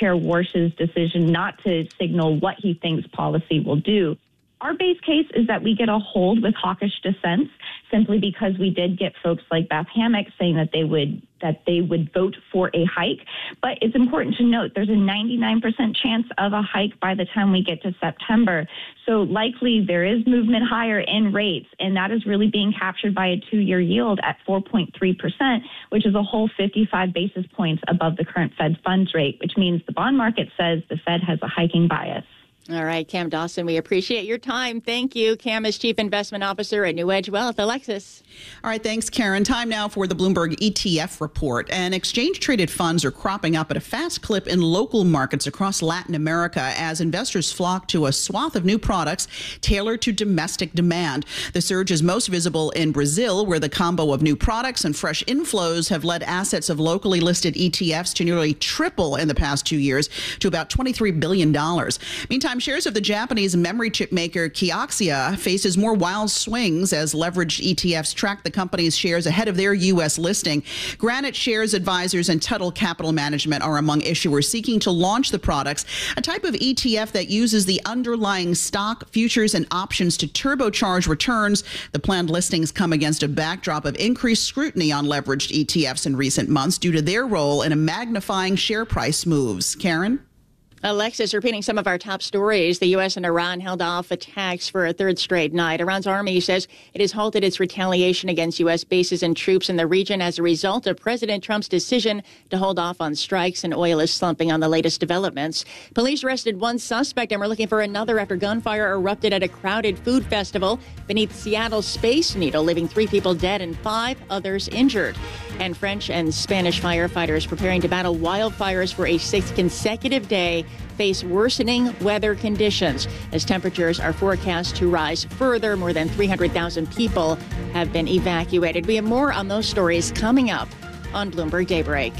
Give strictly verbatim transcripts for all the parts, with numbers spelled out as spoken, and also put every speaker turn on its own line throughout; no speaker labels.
Chair Warsh's decision not to signal what he thinks policy will do. Our base case is that we get a hold with hawkish dissents simply because we did get folks like Beth Hammack saying that they would that they would vote for a hike. But it's important to note there's a ninety-nine percent chance of a hike by the time we get to September. So likely there is movement higher in rates, and that is really being captured by a two-year yield at four point three percent, which is a whole fifty-five basis points above the current Fed funds rate, which means the bond market says the Fed has a hiking bias.
All right, Cam Dawson, we appreciate your time. Thank you. Cam is Chief Investment Officer at New Edge Wealth. Alexis.
All right, thanks, Karen. Time now for the Bloomberg E T F report. And exchange-traded funds are cropping up at a fast clip in local markets across Latin America as investors flock to a swath of new products tailored to domestic demand. The surge is most visible in Brazil, where the combo of new products and fresh inflows have led assets of locally listed E T Fs to nearly triple in the past two years to about twenty-three billion dollars. Meantime, shares of the Japanese memory chip maker Kioxia faces more wild swings as leveraged E T Fs track the company's shares ahead of their U S listing. Granite Shares Advisors and Tuttle Capital Management are among issuers seeking to launch the products, a type of E T F that uses the underlying stock, futures, and options to turbocharge returns. The planned listings come against a backdrop of increased scrutiny on leveraged E T Fs in recent months due to their role in a magnifying share price moves. Karen?
Alexis, repeating some of our top stories. The U S and Iran held off attacks for a third straight night. Iran's army says it has halted its retaliation against U S bases and troops in the region as a result of President Trump's decision to hold off on strikes, and oil is slumping on the latest developments. Police arrested one suspect and were looking for another after gunfire erupted at a crowded food festival beneath Seattle's Space Needle, leaving three people dead and five others injured. And French and Spanish firefighters preparing to battle wildfires for a sixth consecutive day face worsening weather conditions as temperatures are forecast to rise further. More than three hundred thousand people have been evacuated. We have more on those stories coming up on Bloomberg Daybreak.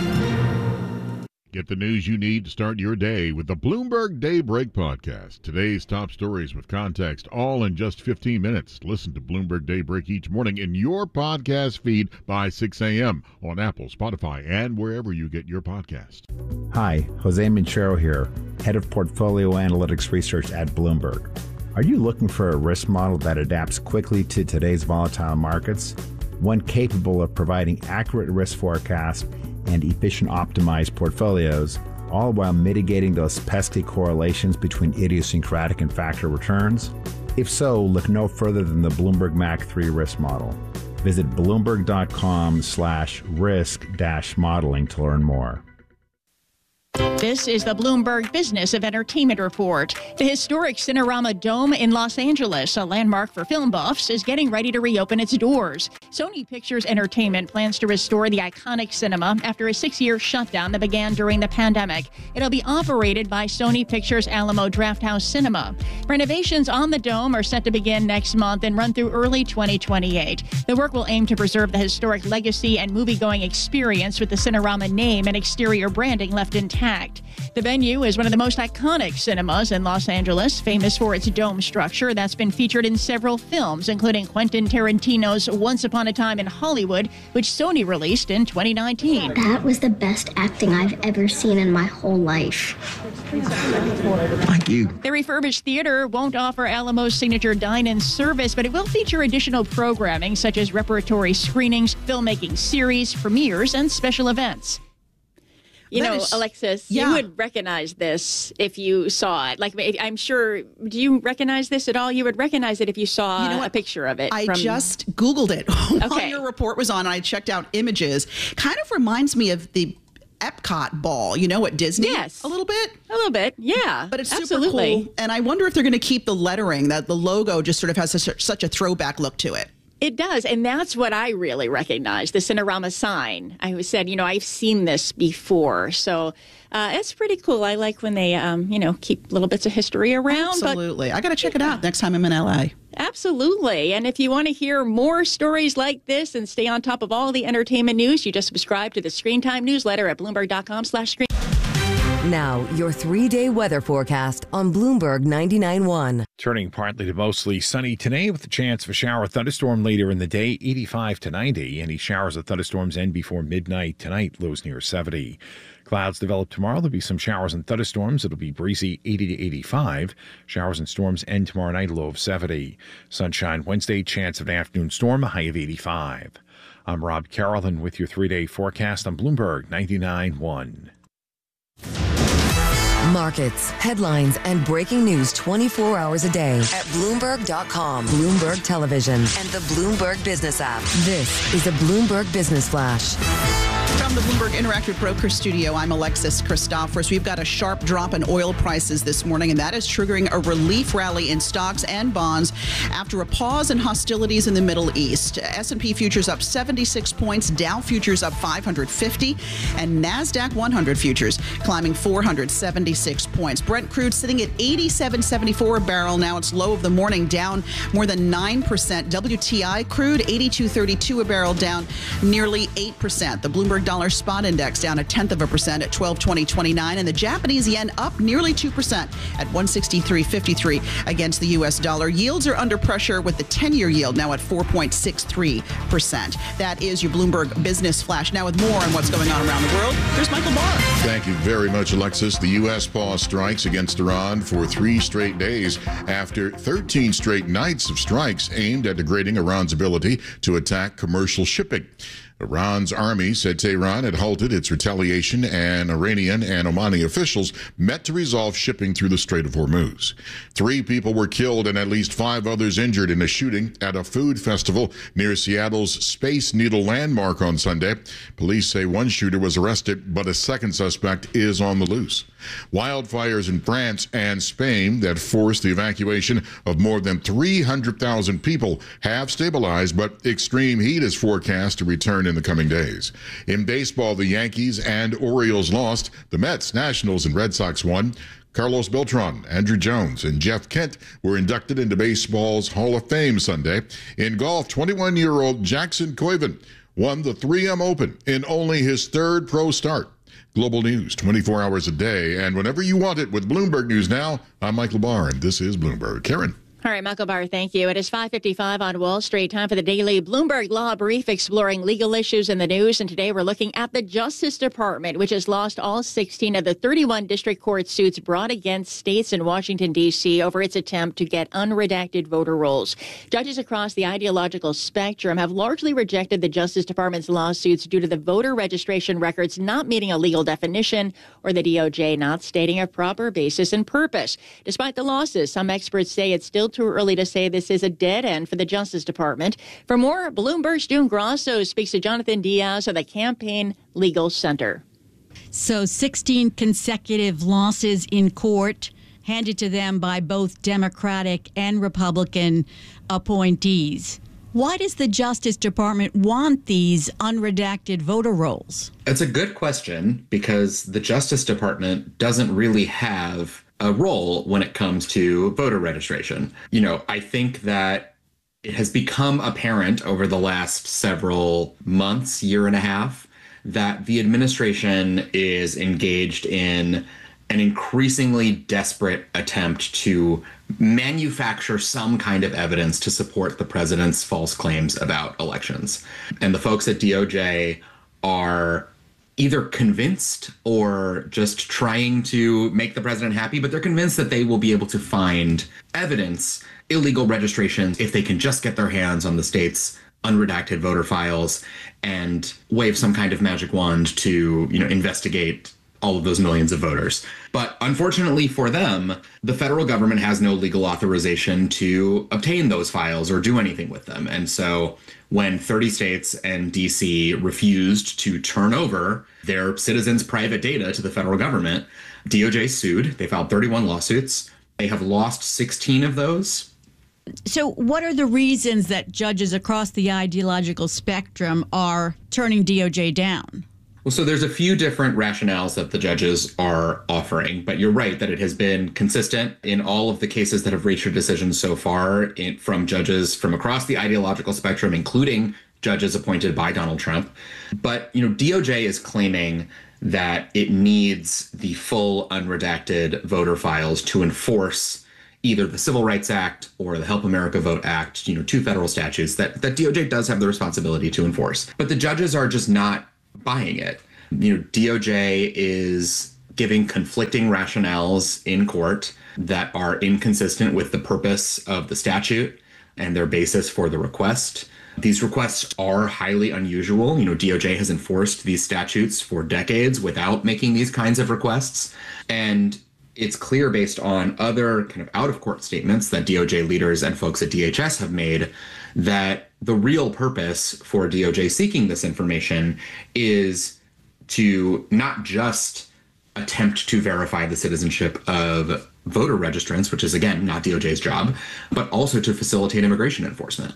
Get the news you need to start your day with the Bloomberg Daybreak podcast. Today's top stories with context, all in just fifteen minutes. Listen to Bloomberg Daybreak each morning in your podcast feed by six a.m. on Apple, Spotify, and wherever you get your podcast.
Hi, Jose Minchero here, Head of Portfolio Analytics Research at Bloomberg. Are you looking for a risk model that adapts quickly to today's volatile markets? One capable of providing accurate risk forecasts and efficient optimized portfolios, all while mitigating those pesky correlations between idiosyncratic and factor returns? If so, look no further than the Bloomberg M A C three risk model. Visit bloomberg.com slash risk dash modeling to learn more.
This is the Bloomberg Business of Entertainment Report. The historic Cinerama Dome in Los Angeles, a landmark for film buffs, is getting ready to reopen its doors. Sony Pictures Entertainment plans to restore the iconic cinema after a six-year shutdown that began during the pandemic. It'll be operated by Sony Pictures Alamo Drafthouse Cinema. Renovations on the dome are set to begin next month and run through early twenty twenty-eight. The work will aim to preserve the historic legacy and movie-going experience with the Cinerama name and exterior branding left intact. The venue is one of the most iconic cinemas in Los Angeles, famous for its dome structure that's been featured in several films, including Quentin Tarantino's Once Upon a Time in Hollywood, which Sony released in twenty nineteen.
That was the best acting I've ever seen in my whole life.
Thank you.
The refurbished theater won't offer Alamo's signature dine-in service, but it will feature additional programming such as repertory screenings, filmmaking series, premieres, and special events. You that know, is, Alexis, yeah. You would recognize this if you saw it. Like, I'm sure, do you recognize this at all? You would recognize it if you saw you know a picture of it.
I
from...
just Googled it while
okay.
your report was on, and I checked out images. Kind of reminds me of the Epcot ball, you know, at Disney?
Yes.
A little bit?
A little bit, yeah.
But it's
absolutely.
super cool. And I wonder if they're going to keep the lettering, that the logo just sort of has such, such a throwback look to it.
It does, and that's what I really recognize, the Cinerama sign. I said, you know, I've seen this before, so uh, it's pretty cool. I like when they, um, you know, keep little bits of history around.
Absolutely.
But,
I got to check it out next time I'm in L A.
Absolutely. And if you want to hear more stories like this and stay on top of all the entertainment news, you just subscribe to the Screen Time newsletter at bloomberg.com slash screen.
Now, your three-day weather forecast on Bloomberg ninety-nine point one.
Turning partly to mostly sunny today with a chance of a shower or thunderstorm later in the day, eighty-five to ninety. Any showers or thunderstorms end before midnight tonight, lows near seventy. Clouds develop tomorrow. There'll be some showers and thunderstorms. It'll be breezy eighty to eighty-five. Showers and storms end tomorrow night, a low of seventy. Sunshine Wednesday, chance of an afternoon storm, a high of eighty-five. I'm Rob Carrollton with your three-day forecast on Bloomberg ninety-nine point one.
Markets, headlines, and breaking news twenty-four hours a day at Bloomberg dot com, Bloomberg Television, and the Bloomberg Business app. This is a Bloomberg Business Flash.
From the Bloomberg Interactive Broker Studio, I'm Alexis Christophorous. We've got a sharp drop in oil prices this morning, and that is triggering a relief rally in stocks and bonds after a pause in hostilities in the Middle East. S and P futures up seventy-six points, Dow futures up five hundred fifty, and NASDAQ one hundred futures climbing four hundred seventy-six points. Brent crude sitting at eighty-seven seventy-four a barrel. Now it's low of the morning, down more than nine percent. W T I crude eighty-two thirty-two a barrel, down nearly eight percent. The Bloomberg Dollar Spot Index down a tenth of a percent at twelve twenty twenty-nine, and the Japanese yen up nearly two percent at one sixty-three fifty-three against the U S dollar. Yields are under pressure with the ten-year yield now at four point six three percent. That is your Bloomberg Business Flash. Now with more on what's going on around the world, here's Michael Barr.
Thank you very much, Alexis. The U S paused strikes against Iran for three straight days after thirteen straight nights of strikes aimed at degrading Iran's ability to attack commercial shipping. Iran's army said Tehran had halted its retaliation, and Iranian and Omani officials met to resolve shipping through the Strait of Hormuz. Three people were killed and at least five others injured in a shooting at a food festival near Seattle's Space Needle landmark on Sunday. Police say one shooter was arrested, but a second suspect is on the loose. Wildfires in France and Spain that forced the evacuation of more than three hundred thousand people have stabilized, but extreme heat is forecast to return in the coming days. In baseball, the Yankees and Orioles lost. The Mets, Nationals, and Red Sox won. Carlos Beltran, Andrew Jones, and Jeff Kent were inducted into baseball's Hall of Fame Sunday. In golf, twenty-one-year-old Jackson Koiven won the three M Open in only his third pro start. Global news twenty-four hours a day, and whenever you want it with Bloomberg News Now. I'm Michael Barr, and this is Bloomberg. Karen.
All right, Michael Barr, thank you. It is five fifty-five on Wall Street. Time for the daily Bloomberg Law Brief, exploring legal issues in the news. And today we're looking at the Justice Department, which has lost all sixteen of the thirty-one district court suits brought against states in Washington, D C over its attempt to get unredacted voter rolls. Judges across the ideological spectrum have largely rejected the Justice Department's lawsuits due to the voter registration records not meeting a legal definition or the D O J not stating a proper basis and purpose. Despite the losses, some experts say it's still too early to say this is a dead end for the Justice Department. For more, Bloomberg's June Grosso speaks to Jonathan Diaz of the Campaign Legal Center.
So sixteen consecutive losses in court handed to them by both Democratic and Republican appointees. Why does the Justice Department want these unredacted voter rolls?
It's a good question, because the Justice Department doesn't really have a role when it comes to voter registration. You know, I think that it has become apparent over the last several months, year and a half, that the administration is engaged in an increasingly desperate attempt to manufacture some kind of evidence to support the president's false claims about elections. And the folks at D O J are either convinced or just trying to make the president happy, but they're convinced that they will be able to find evidence, illegal registrations, if they can just get their hands on the state's unredacted voter files and wave some kind of magic wand to, you know, investigate all of those millions of voters. But unfortunately for them, the federal government has no legal authorization to obtain those files or do anything with them. And so when thirty states and D C refused to turn over their citizens' private data to the federal government, D O J sued. They filed thirty-one lawsuits. They have lost sixteen of those.
So what are the reasons that judges across the ideological spectrum are turning D O J down?
Well, so there's a few different rationales that the judges are offering, but you're right that it has been consistent in all of the cases that have reached a decision so far in, from judges from across the ideological spectrum, including judges appointed by Donald Trump. But, you know, D O J is claiming that it needs the full unredacted voter files to enforce either the Civil Rights Act or the Help America Vote Act, you know, two federal statutes that, that D O J does have the responsibility to enforce. But the judges are just not buying it. You know, D O J is giving conflicting rationales in court that are inconsistent with the purpose of the statute and their basis for the request. These requests are highly unusual. You know, D O J has enforced these statutes for decades without making these kinds of requests. And it's clear based on other kind of out-of-court statements that D O J leaders and folks at D H S have made that the real purpose for D O J seeking this information is to not just attempt to verify the citizenship of voter registrants, which is, again, not D O J's job, but also to facilitate immigration enforcement.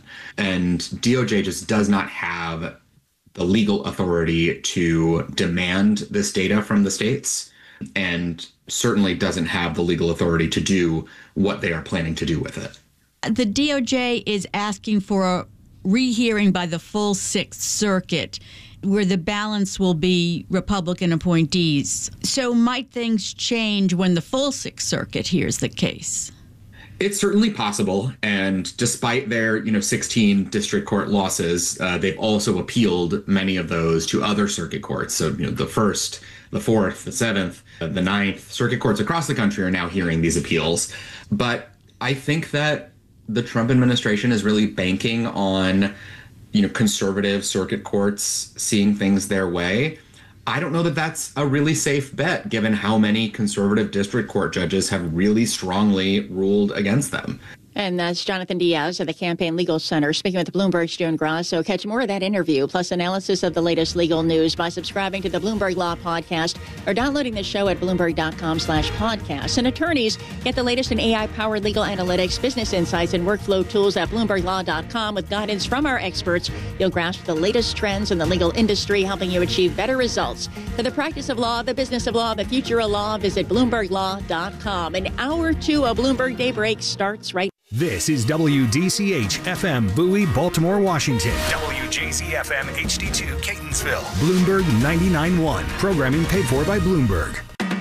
And D O J just does not have the legal authority to demand this data from the states, and certainly doesn't have the legal authority to do what they are planning to do with it.
The D O J is asking for a rehearing by the full Sixth Circuit, where the balance will be Republican appointees. So might things change when the full Sixth Circuit hears the case?
It's certainly possible. And despite their, you know, sixteen district court losses, uh, they've also appealed many of those to other circuit courts. So, you know, the first, the fourth, the seventh, the ninth circuit courts across the country are now hearing these appeals. But I think that the Trump administration is really banking on, you know, conservative circuit courts seeing things their way. I don't know that that's a really safe bet, given how many conservative district court judges have really strongly ruled against them.
And that's Jonathan Diaz of the Campaign Legal Center speaking with Bloomberg's Joan Grasso. Catch more of that interview, plus analysis of the latest legal news by subscribing to the Bloomberg Law Podcast or downloading the show at Bloomberg.com slash podcasts. And attorneys get the latest in A I-powered legal analytics, business insights, and workflow tools at Bloomberg Law dot com. With guidance from our experts, you'll grasp the latest trends in the legal industry, helping you achieve better results. For the practice of law, the business of law, the future of law, visit Bloomberg Law dot com. An hour two of Bloomberg Daybreak starts right now.
This is W D C H F M Bowie, Baltimore, Washington. W J Z F M H D two, Catonsville. Bloomberg ninety-nine point one. Programming paid for by Bloomberg.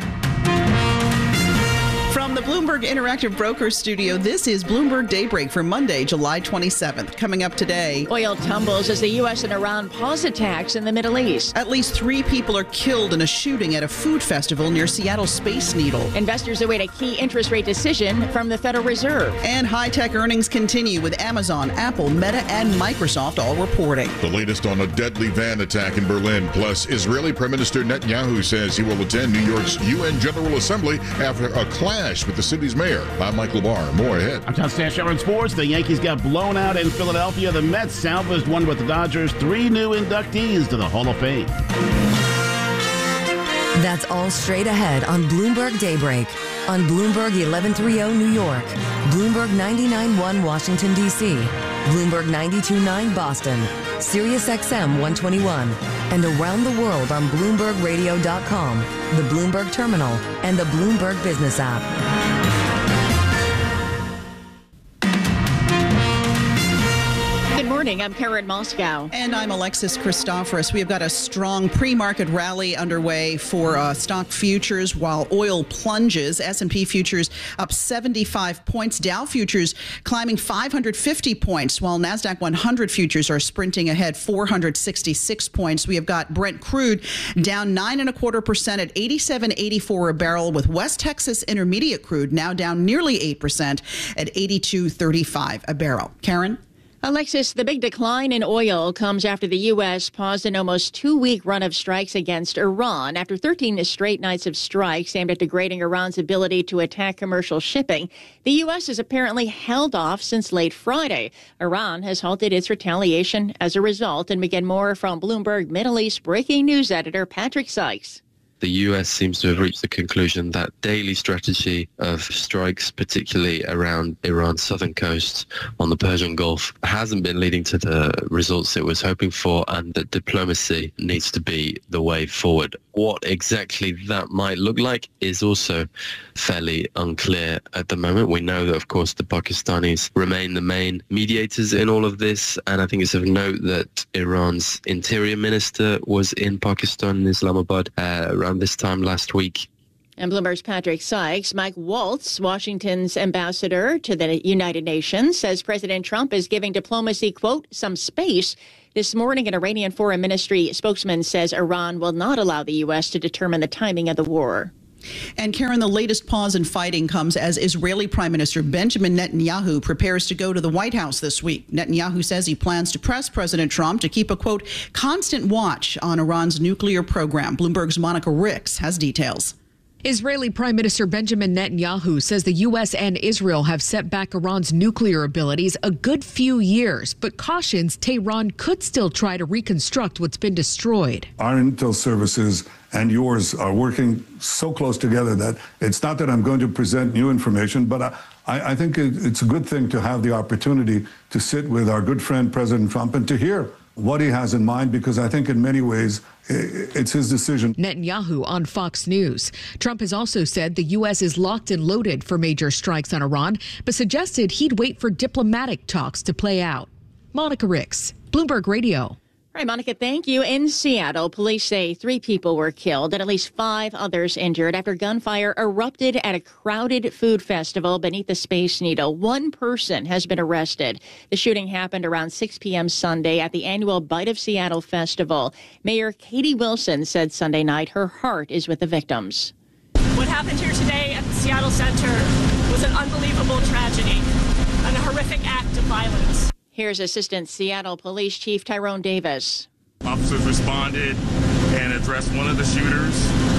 From the Bloomberg Interactive Brokers Studio, this is Bloomberg Daybreak for Monday, July twenty-seventh. Coming up today,
oil tumbles as the U S and Iran pause attacks in the Middle East.
At least three people are killed in a shooting at a food festival near Seattle Space Needle.
Investors await a key interest rate decision from the Federal Reserve.
And high-tech earnings continue with Amazon, Apple, Meta, and Microsoft all reporting.
The latest on a deadly van attack in Berlin. Plus, Israeli Prime Minister Netanyahu says he will attend New York's U N General Assembly after a clash with the city's mayor. I'm Michael Barr. More ahead.
I'm Tom Stashower in sports. The Yankees got blown out in Philadelphia. The Mets salvaged one with the Dodgers. Three new inductees to the Hall of Fame.
That's all straight ahead on Bloomberg Daybreak. On Bloomberg eleven thirty New York, Bloomberg ninety-nine point one Washington, D C, Bloomberg ninety-two point nine Boston, Sirius X M one twenty-one, and around the world on Bloomberg Radio dot com, the Bloomberg Terminal, and the Bloomberg Business app.
Good morning. I'm Karen Moscow.
And I'm Alexis Christoforous. We have got a strong pre-market rally underway for uh, stock futures while oil plunges. S and P futures up seventy-five points. Dow futures climbing five hundred fifty points, while NASDAQ one hundred futures are sprinting ahead four hundred sixty-six points. We have got Brent crude down nine and a quarter percent at eighty-seven eighty-four a barrel, with West Texas Intermediate crude now down nearly eight percent at eighty-two thirty-five a barrel. Karen?
Alexis, the big decline in oil comes after the U S paused an almost two-week run of strikes against Iran. After thirteen straight nights of strikes aimed at degrading Iran's ability to attack commercial shipping, the U S has apparently held off since late Friday. Iran has halted its retaliation as a result. And we get more from Bloomberg Middle East breaking news editor Patrick Sykes.
The U S seems to have reached the conclusion that daily strategy of strikes, particularly around Iran's southern coast on the Persian Gulf, hasn't been leading to the results it was hoping for, and that diplomacy needs to be the way forward. What exactly that might look like is also fairly unclear at the moment. We know that, of course, the Pakistanis remain the main mediators in all of this, and I think it's of note that Iran's interior minister was in Pakistan, in Islamabad, uh, around this time last week.
And Bloomberg's Patrick Sykes. Mike Waltz, Washington's ambassador to the United Nations, says President Trump is giving diplomacy, quote, some space. This morning, an Iranian Foreign Ministry spokesman says Iran will not allow the U S to determine the timing of the war.
And Karen, the latest pause in fighting comes as Israeli Prime Minister Benjamin Netanyahu prepares to go to the White House this week. Netanyahu says he plans to press President Trump to keep a, quote, constant watch on Iran's nuclear program. Bloomberg's Monica Ricks has details.
Israeli Prime Minister Benjamin Netanyahu says the U S and Israel have set back Iran's nuclear abilities a good few years, but cautions Tehran could still try to reconstruct what's been destroyed.
Our intel services and yours are working so close together that it's not that I'm going to present new information, but I, I think it's a good thing to have the opportunity to sit with our good friend President Trump and to hear what he has in mind, because I think in many ways it's his decision.
Netanyahu on Fox News. Trump has also said the U S is locked and loaded for major strikes on Iran, but suggested he'd wait for diplomatic talks to play out. Monica Ricks, Bloomberg Radio.
All right, Monica, thank you. In Seattle, police say three people were killed and at least five others injured after gunfire erupted at a crowded food festival beneath the Space Needle. One person has been arrested. The shooting happened around six p.m. Sunday at the annual Bite of Seattle Festival. Mayor Katie Wilson said Sunday night her heart is with the victims.
What happened here today at the Seattle Center was an unbelievable tragedy and a horrific act of violence.
Here's Assistant Seattle Police Chief Tyrone Davis.
Officers responded and addressed one of the shooters.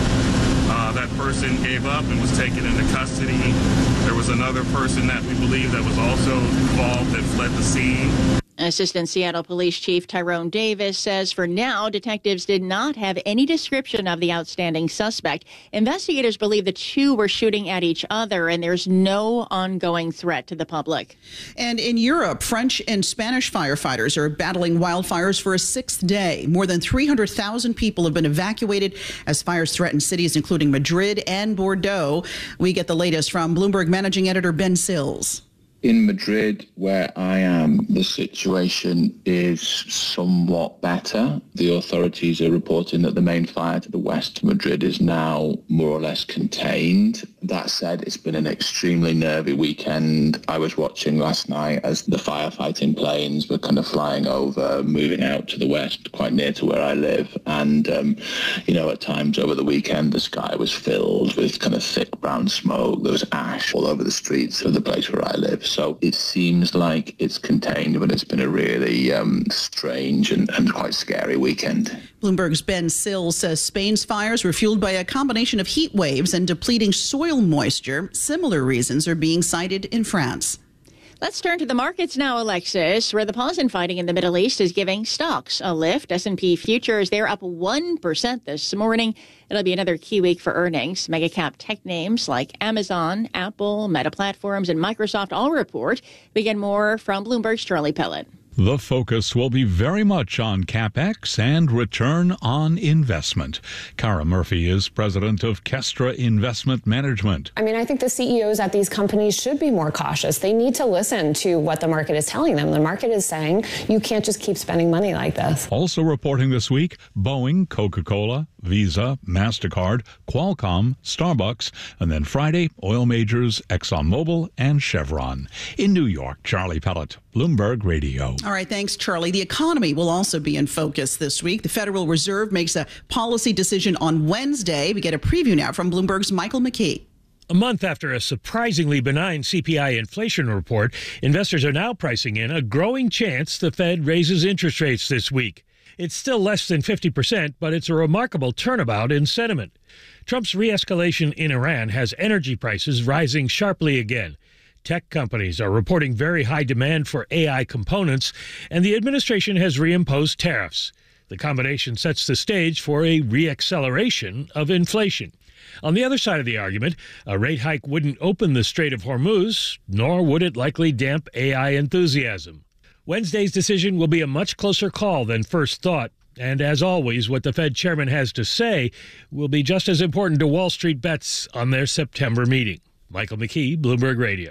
Uh, that person gave up and was taken into custody. There was another person that we believe that was also involved that fled the scene.
Assistant Seattle Police Chief Tyrone Davis says for now, detectives did not have any description of the outstanding suspect. Investigators believe the two were shooting at each other, and there's no ongoing threat to the public.
And in Europe, French and Spanish firefighters are battling wildfires for a sixth day. More than three hundred thousand people have been evacuated as fires threaten cities including Madrid and Bordeaux. We get the latest from Bloomberg Managing Editor Ben Sills.
In Madrid, where I am, the situation is somewhat better. The authorities are reporting that the main fire to the west of Madrid is now more or less contained. That said, it's been an extremely nervy weekend. I was watching last night as the firefighting planes were kind of flying over, moving out to the west, quite near to where I live. And, um, you know, at times over the weekend, the sky was filled with kind of thick brown smoke. There was ash all over the streets of the place where I live. So it seems like it's contained, but it's been a really um, strange and, and quite scary weekend.
Bloomberg's Ben Sills says Spain's fires were fueled by a combination of heat waves and depleting soil moisture. Similar reasons are being cited in France.
Let's turn to the markets now, Alexis, where the pause in fighting in the Middle East is giving stocks a lift. S and P futures, they're up one percent this morning. It'll be another key week for earnings. Mega cap tech names like Amazon, Apple, Meta Platforms, and Microsoft all report. We get more from Bloomberg's Charlie Pellet.
The focus will be very much on CapEx and return on investment. Cara Murphy is president of Kestra Investment Management.
I mean, I think the C E Os at these companies should be more cautious. They need to listen to what the market is telling them. The market is saying you can't just keep spending money like this.
Also reporting this week, Boeing, Coca-Cola, Visa, MasterCard, Qualcomm, Starbucks, and then Friday, oil majors ExxonMobil and Chevron. In New York, Charlie Pellet, Bloomberg Radio.
All right, thanks, Charlie. The economy will also be in focus this week. The Federal Reserve makes a policy decision on Wednesday. We get a preview now from Bloomberg's Michael McKee.
A month after a surprisingly benign C P I inflation report, investors are now pricing in a growing chance the Fed raises interest rates this week. It's still less than fifty percent, but it's a remarkable turnabout in sentiment. Trump's re-escalation in Iran has energy prices rising sharply again. Tech companies are reporting very high demand for A I components, and the administration has reimposed tariffs. The combination sets the stage for a re-acceleration of inflation. On the other side of the argument, a rate hike wouldn't open the Strait of Hormuz, nor would it likely damp A I enthusiasm. Wednesday's decision will be a much closer call than first thought, and as always, what the Fed chairman has to say will be just as important to Wall Street bets on their September meeting. Michael McKee, Bloomberg Radio.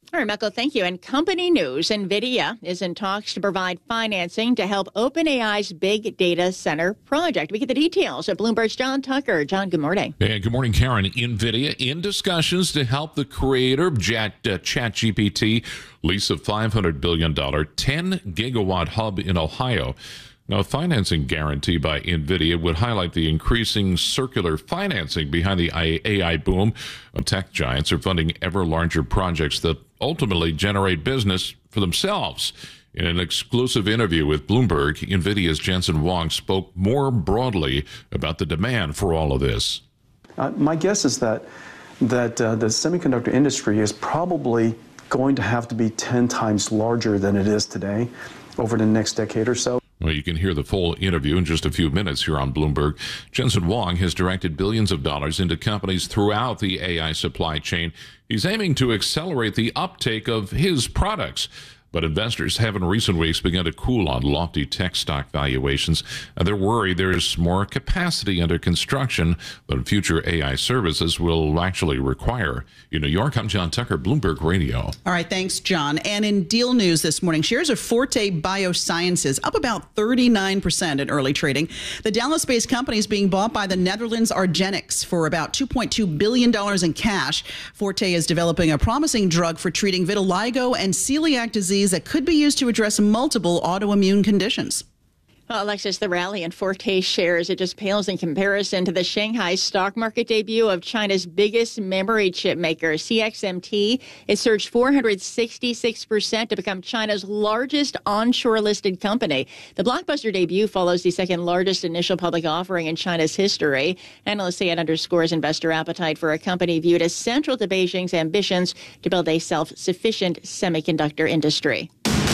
All right, Michael, thank you. And company news, NVIDIA is in talks to provide financing to help OpenAI's big data center project. We get the details at Bloomberg's John Tucker. John, good morning.
Hey, good morning, Karen. NVIDIA in discussions to help the creator of Chat, uh, ChatGPT lease a five hundred billion dollars ten gigawatt hub in Ohio. Now, a financing guarantee by NVIDIA would highlight the increasing circular financing behind the A I boom. Tech giants are funding ever larger projects that ultimately generate business for themselves. In an exclusive interview with Bloomberg, NVIDIA's Jensen Huang spoke more broadly about the demand for all of this.
Uh, my guess is that that uh, the semiconductor industry is probably going to have to be ten times larger than it is today over the next decade or so.
Well, you can hear the full interview in just a few minutes here on Bloomberg. Jensen Huang has directed billions of dollars into companies throughout the A I supply chain. He's aiming to accelerate the uptake of his products. But investors have in recent weeks begun to cool on lofty tech stock valuations. And they're worried there's more capacity under construction than future A I services will actually require. In New York, I'm John Tucker, Bloomberg Radio.
All right, thanks, John. And in deal news this morning, shares of Forte Biosciences up about thirty-nine percent in early trading. The Dallas-based company is being bought by the Netherlands Argenix for about two point two billion dollars in cash. Forte is developing a promising drug for treating vitiligo and celiac disease that could be used to address multiple autoimmune conditions.
Well, Alexis, the rally in Forte shares, it just pales in comparison to the Shanghai stock market debut of China's biggest memory chip maker, C X M T. It surged four hundred sixty-six percent to become China's largest onshore listed company. The blockbuster debut follows the second largest initial public offering in China's history. Analysts say it underscores investor appetite for a company viewed as central to Beijing's ambitions to build a self-sufficient semiconductor industry.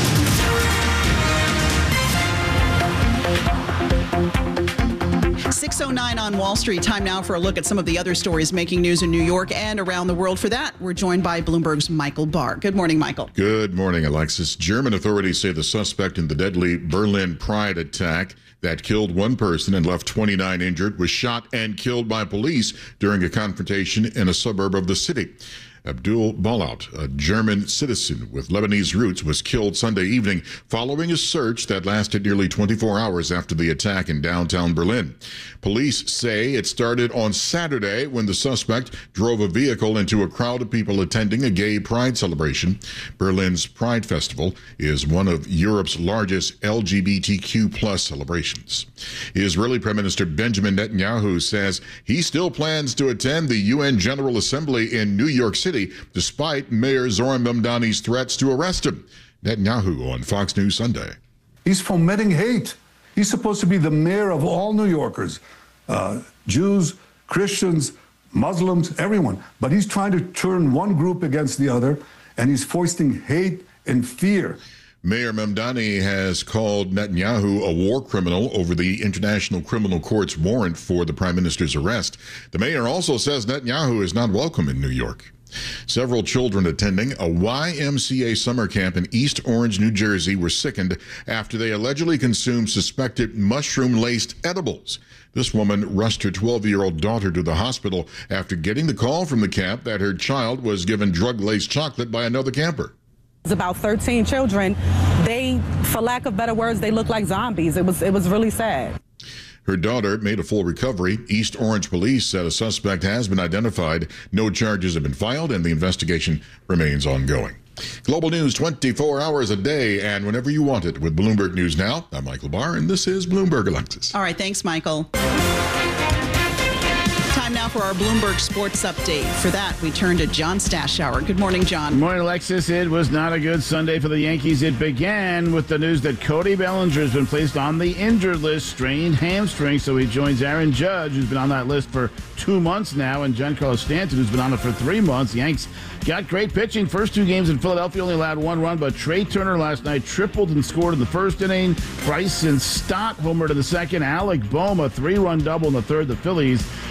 six oh nine on Wall Street. Time now for a look at some of the other stories making news in New York and around the world. For that, we're joined by Bloomberg's Michael Barr. Good morning, Michael.
Good morning, Alexis. German authorities say the suspect in the deadly Berlin Pride attack that killed one person and left twenty-nine injured was shot and killed by police during a confrontation in a suburb of the city. Abdul Balaut, a German citizen with Lebanese roots, was killed Sunday evening following a search that lasted nearly twenty-four hours after the attack in downtown Berlin. Police say it started on Saturday when the suspect drove a vehicle into a crowd of people attending a gay pride celebration. Berlin's Pride Festival is one of Europe's largest L G B T Q plus celebrations. Israeli Prime Minister Benjamin Netanyahu says he still plans to attend the U N General Assembly in New York City despite Mayor Zohran Mamdani's threats to arrest him. Netanyahu on Fox News Sunday.
He's fomenting hate. He's supposed to be the mayor of all New Yorkers, uh, Jews, Christians, Muslims, everyone. But he's trying to turn one group against the other, and he's foisting hate and fear.
Mayor Mamdani has called Netanyahu a war criminal over the International Criminal Court's warrant for the prime minister's arrest. The mayor also says Netanyahu is not welcome in New York. Several children attending a Y M C A summer camp in East Orange, New Jersey, were sickened after they allegedly consumed suspected mushroom-laced edibles. This woman rushed her twelve-year-old daughter to the hospital after getting the call from the camp that her child was given drug-laced chocolate by another camper.
It's about thirteen children. They, for lack of better words, they look like zombies. It was, it was really sad.
Her daughter made a full recovery. East Orange police said a suspect has been identified. No charges have been filed, and the investigation remains ongoing. Global news twenty-four hours a day and whenever you want it with Bloomberg News Now. I'm Michael Barr, and this is Bloomberg Alexis.
All right, thanks, Michael. Time now for our Bloomberg Sports Update. For that, we turn to John Stashower. Good morning, John.
Good morning, Alexis. It was not a good Sunday for the Yankees. It began with the news that Cody Bellinger has been placed on the injured list, strained hamstring, so he joins Aaron Judge, who's been on that list for two months now, and Giancarlo Stanton, who's been on it for three months. The Yanks got great pitching. First two games in Philadelphia only allowed one run, but Trey Turner last night tripled and scored in the first inning. Bryson Stott homered in the second. Alec Bohm, a three-run double in the third. The Phillies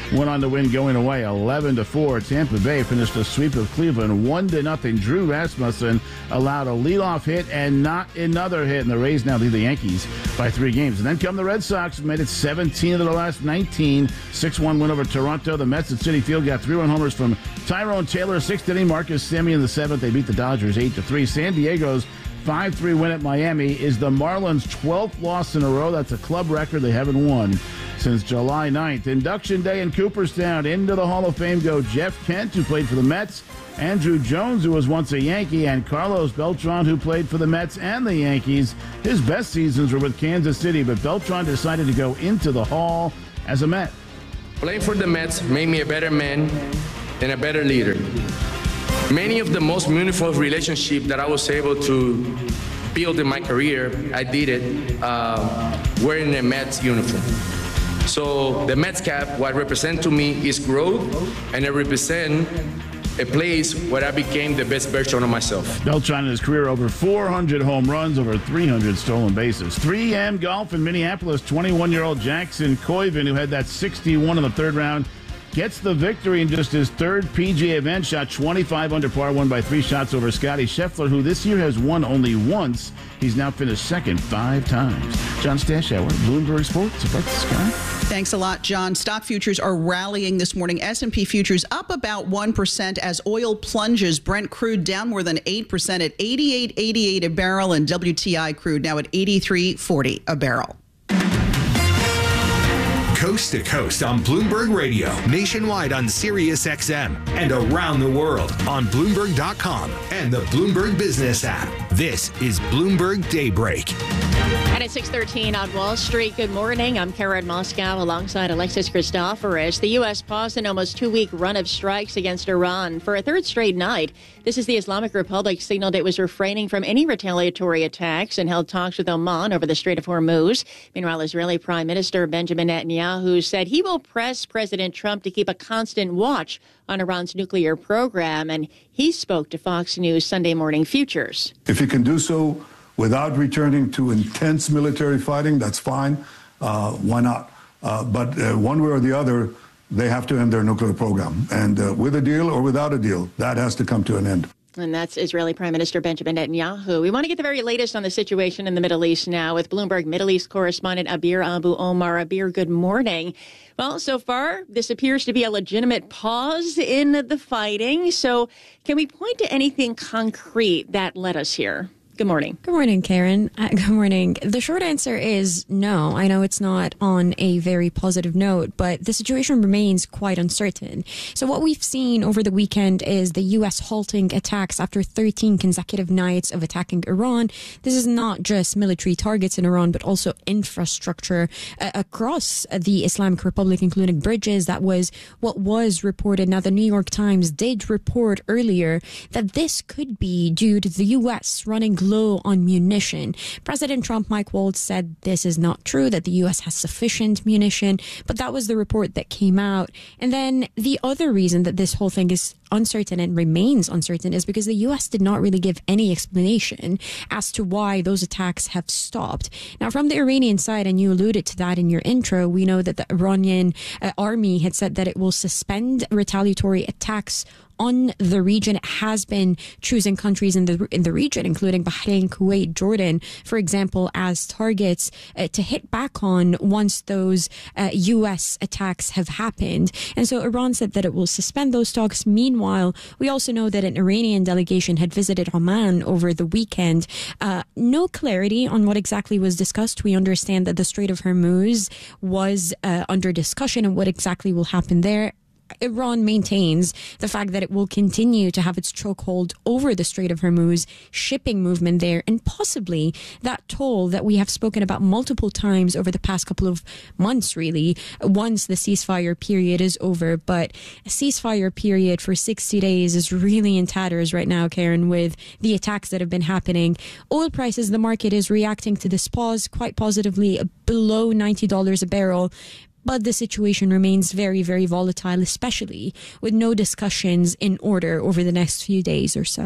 went on to win going away eleven to four. Tampa Bay finished a sweep of Cleveland one to nothing. Drew Rasmussen allowed a leadoff hit and not another hit, and the Rays now lead the Yankees by three games. And then come the Red Sox, made it seventeen of the last nineteen. six one win over Toronto. The Mets at Citi Field got three run homers from Tyrone Taylor, sixth inning. Marcus Semien in the seventh. They beat the Dodgers eight to three. San Diego's five three win at Miami is the Marlins' twelfth loss in a row. That's a club record. They haven't won since July ninth. Induction day in Cooperstown. Into the Hall of Fame go Jeff Kent, who played for the Mets, Andrew Jones, who was once a Yankee, and Carlos Beltran, who played for the Mets and the Yankees. His best seasons were with Kansas City, but Beltran decided to go into the Hall as a Met.
Playing for the Mets made me a better man and a better leader. Many of the most meaningful relationships that I was able to build in my career, I did it uh, wearing a Mets uniform. So the Mets cap, what represents to me is growth, and it represents a place where I became the best version of myself.
Beltran in his career, over four hundred home runs, over three hundred stolen bases. three M Golf in Minneapolis, twenty-one-year-old Jackson Koiven, who had that sixty-one in the third round, gets the victory in just his third P G A event. Shot twenty-five under par, won by three shots over Scotty Scheffler, who this year has won only once. He's now finished second five times. John Stashower, Bloomberg Sports, above the sky.
Thanks a lot, John. Stock futures are rallying this morning. S and P futures up about one percent as oil plunges. Brent crude down more than eight percent at eighty-eight eighty-eight a barrel, and W T I crude now at eighty-three forty a barrel.
Coast to coast on Bloomberg Radio, nationwide on Sirius X M, and around the world on Bloomberg dot com and the Bloomberg Business app. This is Bloomberg Daybreak.
And at six thirteen on Wall Street, good morning. I'm Karen Moscow alongside Alexis Christoforous. The U S paused an almost two-week run of strikes against Iran for a third straight night. This is the Islamic Republic signaled it was refraining from any retaliatory attacks and held talks with Oman over the Strait of Hormuz. Meanwhile, Israeli Prime Minister Benjamin Netanyahu said he will press President Trump to keep a constant watch on Iran's nuclear program, and he spoke to Fox News Sunday Morning Futures.
If he can do so without returning to intense military fighting, that's fine. Uh, why not? Uh, but uh, one way or the other, they have to end their nuclear program. And uh, with a deal or without a deal, that has to come to an end.
And that's Israeli Prime Minister Benjamin Netanyahu. We want to get the very latest on the situation in the Middle East now with Bloomberg Middle East correspondent Abir Abu Omar. Abir, good morning. Well, so far, this appears to be a legitimate pause in the fighting. So can we point to anything concrete that led us here? Good morning.
Good morning, Karen. Uh, good morning. The short answer is no. I know it's not on a very positive note, but the situation remains quite uncertain. So what we've seen over the weekend is the U S halting attacks after thirteen consecutive nights of attacking Iran. This is not just military targets in Iran, but also infrastructure uh, across the Islamic Republic, including bridges. That was what was reported. Now, the New York Times did report earlier that this could be due to the U S running low on munition. President Trump, Mike Waltz, said this is not true, that the U S has sufficient munition, but that was the report that came out. And then the other reason that this whole thing is uncertain and remains uncertain is because the U S did not really give any explanation as to why those attacks have stopped. Now, from the Iranian side, and you alluded to that in your intro, we know that the Iranian uh, army had said that it will suspend retaliatory attacks on the region. It has been choosing countries in the in the region, including Bahrain, Kuwait, Jordan, for example, as targets uh, to hit back on once those uh, U S attacks have happened. And so Iran said that it will suspend those talks. Meanwhile, we also know that an Iranian delegation had visited Oman over the weekend. Uh, no clarity on what exactly was discussed. We understand that the Strait of Hormuz was uh, under discussion and what exactly will happen there. Iran maintains the fact that it will continue to have its chokehold over the Strait of Hormuz, shipping movement there, and possibly that toll that we have spoken about multiple times over the past couple of months, really, once the ceasefire period is over. But a ceasefire period for sixty days is really in tatters right now, Karen, with the attacks that have been happening. Oil prices, the market is reacting to this pause quite positively, below ninety dollars a barrel. But the situation remains very, very volatile, especially with no discussions in order over the next few days or so.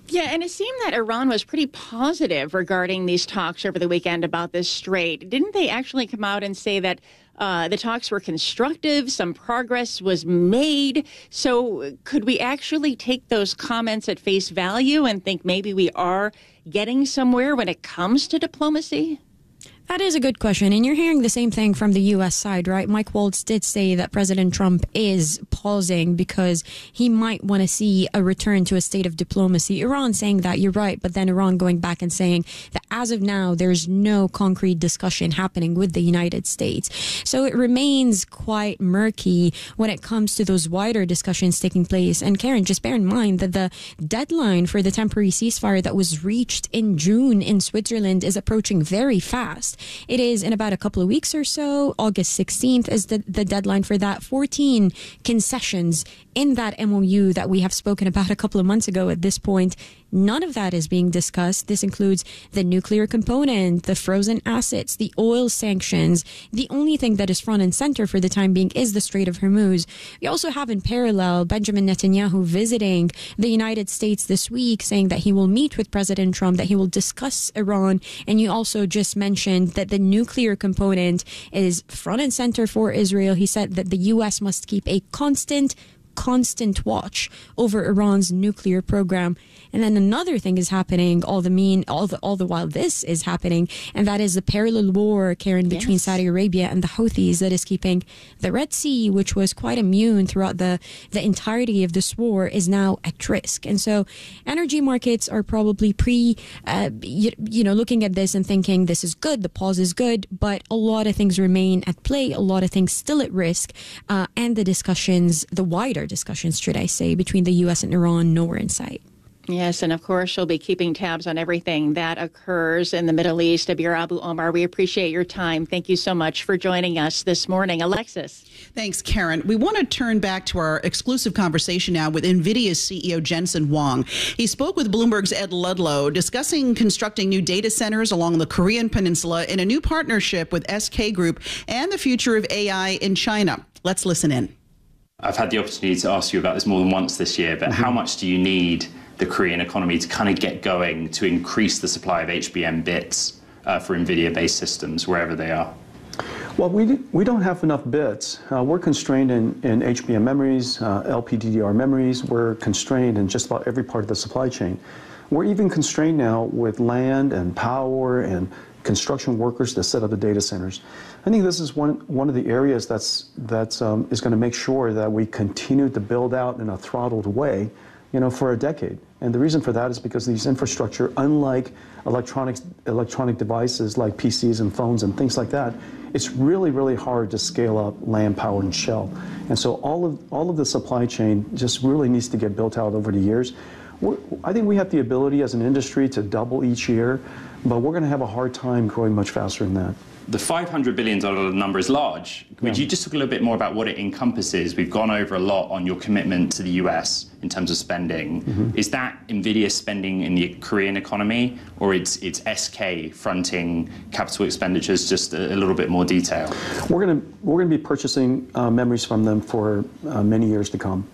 Yeah, and it seemed that Iran was pretty positive regarding these talks over the weekend about this strait. Didn't they actually come out and say that uh, the talks were constructive, some progress was made? So could we actually take those comments at face value and think maybe we are getting somewhere when it comes to diplomacy?
That is a good question. And you're hearing the same thing from the U S side, right? Mike Waltz did say that President Trump is pausing because he might want to see a return to a state of diplomacy. Iran saying that, you're right, but then Iran going back and saying that as of now, there's no concrete discussion happening with the United States. So it remains quite murky when it comes to those wider discussions taking place. And Karen, just bear in mind that the deadline for the temporary ceasefire that was reached in June in Switzerland is approaching very fast. It is in about a couple of weeks or so. August sixteenth is the, the deadline for that. fourteen concessions in that M O U that we have spoken about a couple of months ago at this point. None of that is being discussed. This includes the nuclear component, the frozen assets, the oil sanctions. The only thing that is front and center for the time being is the Strait of Hormuz. We also have in parallel Benjamin Netanyahu visiting the United States this week, saying that he will meet with President Trump, that he will discuss Iran. And you also just mentioned that the nuclear component is front and center for Israel. He said that the U S must keep a constant constant watch over Iran's nuclear program. And then another thing is happening all the mean all the all the while this is happening, and that is the parallel war, Karen, between yes. Saudi Arabia and the Houthis that is keeping the Red Sea, which was quite immune throughout the the entirety of this war, is now at risk. And so energy markets are probably pre uh, you, you know looking at this and thinking this is good, the pause is good, but a lot of things remain at play, a lot of things still at risk, uh, and the discussions, the wider discussions, should I say, between the U S and Iran nowhere in sight.
Yes, and of course, you'll be keeping tabs on everything that occurs in the Middle East. Abir Abu-Omar, we appreciate your time. Thank you so much for joining us this morning. Alexis.
Thanks, Karen. We want to turn back to our exclusive conversation now with NVIDIA's C E O Jensen Huang. He spoke with Bloomberg's Ed Ludlow, discussing constructing new data centers along the Korean Peninsula in a new partnership with S K Group and the future of A I in China. Let's listen in.
I've had the opportunity to ask you about this more than once this year, but mm-hmm. how much do you need the Korean economy to kind of get going to increase the supply of H B M bits uh, for NVIDIA-based systems wherever they are?
Well, we, we don't have enough bits. Uh, we're constrained in, in H B M memories, uh, L P D D R memories. We're constrained in just about every part of the supply chain. We're even constrained now with land and power and construction workers to set up the data centers. I think this is one one of the areas that's that's um, is going to make sure that we continue to build out in a throttled way, you know, for a decade. And the reason for that is because these infrastructure, unlike electronics, electronic devices like P Cs and phones and things like that, it's really, really hard to scale up land, power, and shell. And so all of all of the supply chain just really needs to get built out over the years. We're, I think we have the ability as an industry to double each year, but we're going to have a hard time growing much faster than that.
The five hundred billion dollars number is large. Would yeah. you just talk a little bit more about what it encompasses? We've gone over a lot on your commitment to the U S in terms of spending. Mm-hmm. Is that NVIDIA spending in the Korean economy, or it's it's S K fronting capital expenditures? Just a, a little bit more detail.
We're going to we're going to be purchasing uh, memories from them for uh, many years to come.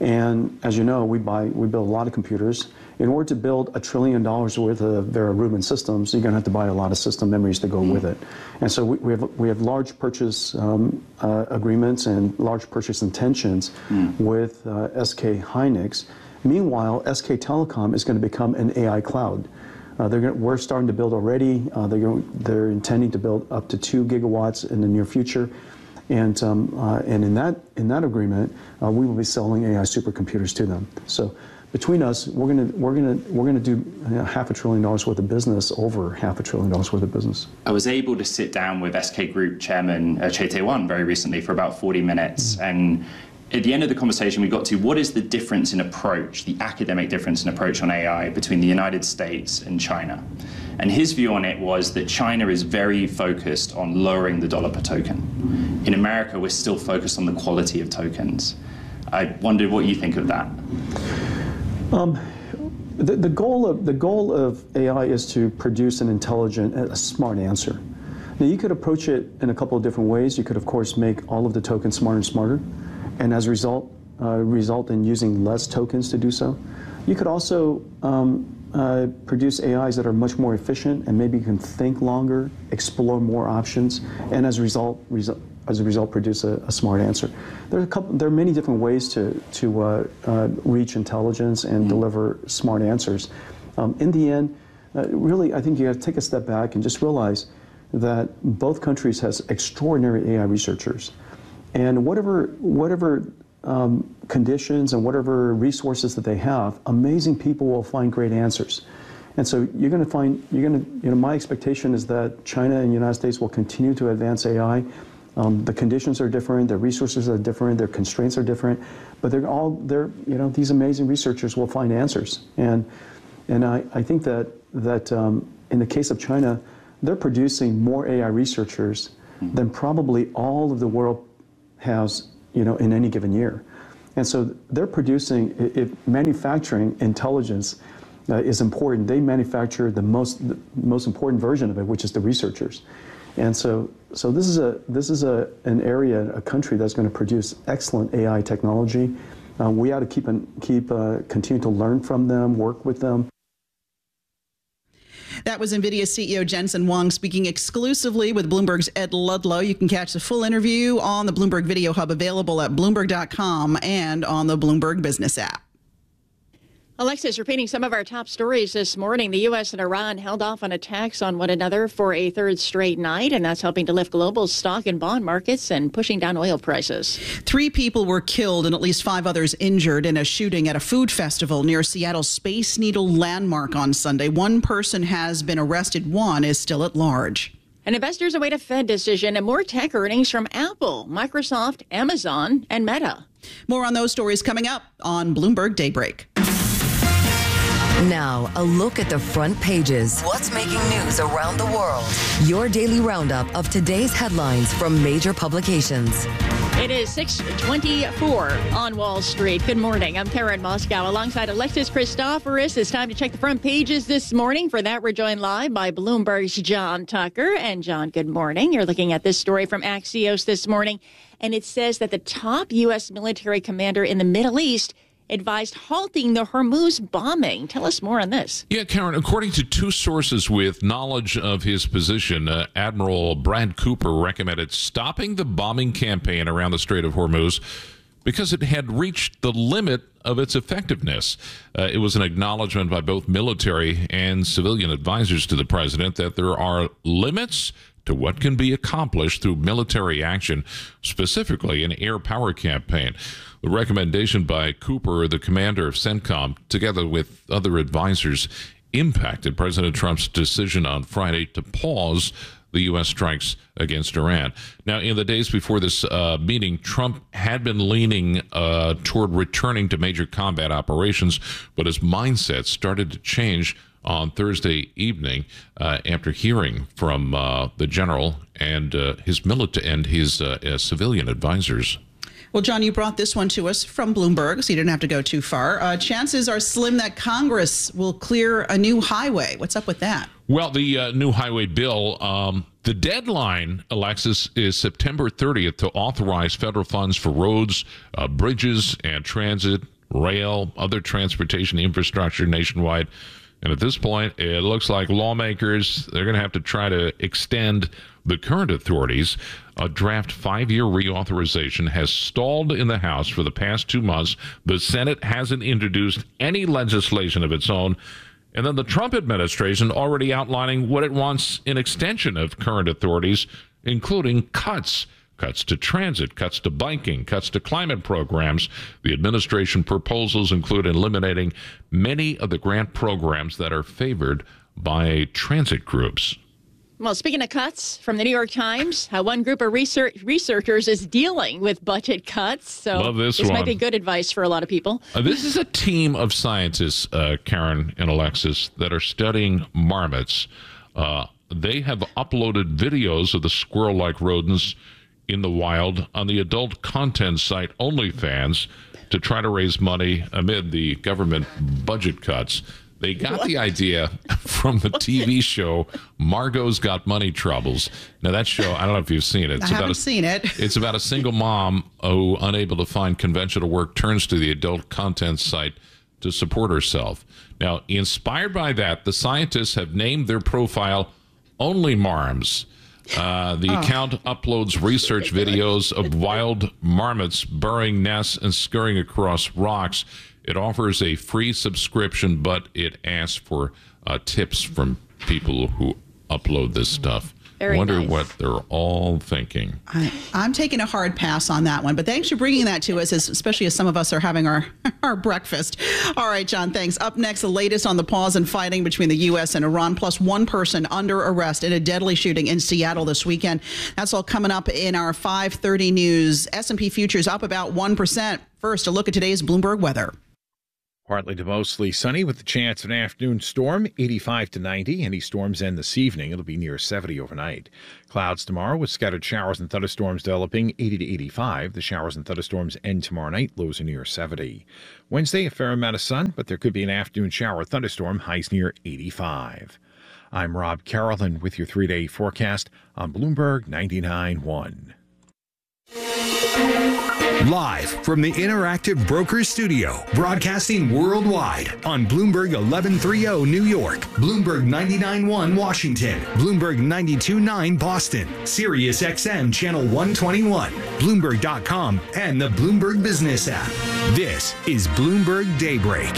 And as you know, we buy we build a lot of computers. In order to build a trillion dollars worth of Vera Rubin systems, you're going to have to buy a lot of system memories to go mm. with it. And so we, we have we have large purchase um, uh, agreements and large purchase intentions mm. with uh, S K Hynix. Meanwhile, S K Telecom is going to become an A I cloud. Uh, they're going we're starting to build already. Uh, they're going, they're intending to build up to two gigawatts in the near future. And um, uh, and in that in that agreement, uh, we will be selling A I supercomputers to them. So between us, we're gonna we're gonna we're gonna do you know, half a trillion dollars worth of business, over half a trillion dollars worth of business.
I was able to sit down with S K Group Chairman uh, Chae Tae-won very recently for about forty minutes, mm-hmm. and at the end of the conversation, we got to what is the difference in approach, the academic difference in approach on A I between the United States and China. And his view on it was that China is very focused on lowering the dollar per token. In America, we're still focused on the quality of tokens. I wondered what you think of that.
Um, the, the goal of the goal of A I is to produce an intelligent, a smart answer. Now, you could approach it in a couple of different ways. You could, of course, make all of the tokens smarter and smarter, and as a result, uh, result in using less tokens to do so. You could also um, uh, produce A Is that are much more efficient and maybe can think longer, explore more options, and as a result, result as a result, produce a, a smart answer. There are a couple. There are many different ways to to uh, uh, reach intelligence and mm-hmm. deliver smart answers. Um, in the end, uh, really, I think you have to take a step back and just realize that both countries has extraordinary A I researchers, and whatever whatever um, conditions and whatever resources that they have, amazing people will find great answers. And so you're going to find you're going to you know my expectation is that China and the United States will continue to advance A I. Um, the conditions are different, the resources are different, their constraints are different, but they're all they're you know these amazing researchers will find answers. And and I, I think that that um, in the case of China, they're producing more A I researchers than probably all of the world has you know in any given year. And so they're producing if manufacturing intelligence uh, is important. They manufacture the most the most important version of it, which is the researchers. And so, so this is a this is a an area, a country that's going to produce excellent A I technology. Uh, we ought to keep and keep uh, continue to learn from them, work with them.
That was NVIDIA C E O Jensen Huang speaking exclusively with Bloomberg's Ed Ludlow. You can catch the full interview on the Bloomberg Video Hub, available at Bloomberg dot com and on the Bloomberg Business app.
Alexis, repeating some of our top stories this morning. The U S and Iran held off on attacks on one another for a third straight night, and that's helping to lift global stock and bond markets and pushing down oil prices.
Three people were killed and at least five others injured in a shooting at a food festival near Seattle's Space Needle Landmark on Sunday. One person has been arrested. One is still at large.
And investors await a Fed decision and more tech earnings from Apple, Microsoft, Amazon, and Meta.
More on those stories coming up on Bloomberg Daybreak.
Now, a look at the front pages. What's making news around the world? Your daily roundup of today's headlines from major publications.
It is six twenty-four on Wall Street. Good morning. I'm Karen Moscow alongside Alexis Christoforous. It's time to check the front pages this morning. For that, we're joined live by Bloomberg's John Tucker. And John, good morning. You're looking at this story from Axios this morning, and it says that the top U S military commander in the Middle East advised halting the Hormuz bombing. Tell us more on this.
Yeah, Karen, according to two sources with knowledge of his position, uh, Admiral Brad Cooper recommended stopping the bombing campaign around the Strait of Hormuz because it had reached the limit of its effectiveness. Uh, it was an acknowledgement by both military and civilian advisors to the president that there are limits to what can be accomplished through military action, specifically an air power campaign. The recommendation by Cooper, the commander of CENTCOM, together with other advisors, impacted President Trump's decision on Friday to pause the U S strikes against Iran. Now, in the days before this uh, meeting, Trump had been leaning uh, toward returning to major combat operations, but his mindset started to change on Thursday evening uh, after hearing from uh, the general and uh, his military and his uh, uh, civilian advisors.
Well, John, you brought this one to us from Bloomberg, so you didn't have to go too far. Uh, chances are slim that Congress will clear a new highway. What's up with that?
Well, the uh, new highway bill, um, the deadline, Alexis, is September thirtieth to authorize federal funds for roads, uh, bridges, and transit, rail, other transportation infrastructure nationwide. And at this point, it looks like lawmakers, they're going to have to try to extend the current authorities. A draft five-year reauthorization has stalled in the House for the past two months. The Senate hasn't introduced any legislation of its own. And then the Trump administration already outlining what it wants in extension of current authorities, including cuts. Cuts to transit, cuts to biking, cuts to climate programs. The administration proposals include eliminating many of the grant programs that are favored by transit groups.
Well, speaking of cuts, from the New York Times, how one group of research researchers is dealing with budget cuts. So
Love this,
this
one.
might be good advice for a lot of people.
Uh, this is a team of scientists, uh, Karen and Alexis, that are studying marmots. Uh, they have uploaded videos of the squirrel-like rodents in the wild on the adult content site OnlyFans to try to raise money amid the government budget cuts. They got what? the idea from the T V show Margot's Got Money Troubles. Now, that show, I don't know if you've seen it. It's
I
about
haven't
a,
seen it.
It's about a single mom who, unable to find conventional work, turns to the adult content site to support herself. Now, inspired by that, the scientists have named their profile Only Marms. Uh, the oh. account uploads research videos of wild marmots burrowing nests and scurrying across rocks. It offers a free subscription, but it asks for uh, tips from people who upload this stuff.
Very
I wonder
nice.
what they're all thinking.
I, I'm taking a hard pass on that one, but thanks for bringing that to us, as, especially as some of us are having our, our breakfast. All right, John, thanks. Up next, the latest on the pause in fighting between the U S and Iran, plus one person under arrest in a deadly shooting in Seattle this weekend. That's all coming up in our five thirty news. S and P futures up about one percent. First, a look at today's Bloomberg weather.
Partly to mostly sunny with the chance of an afternoon storm, eighty-five to ninety. Any storms end this evening. It'll be near seventy overnight. Clouds tomorrow with scattered showers and thunderstorms developing, eighty to eighty-five. The showers and thunderstorms end tomorrow night, lows are near seventy. Wednesday, a fair amount of sun, but there could be an afternoon shower or thunderstorm, highs near eighty-five. I'm Rob Carolyn with your three-day forecast on Bloomberg ninety-nine point one.
Live from the Interactive Brokers Studio, broadcasting worldwide on Bloomberg eleven thirty New York, Bloomberg ninety-nine point one Washington, Bloomberg ninety-two point nine Boston, Sirius X M Channel one twenty-one, Bloomberg dot com, and the Bloomberg Business app. This is Bloomberg Daybreak.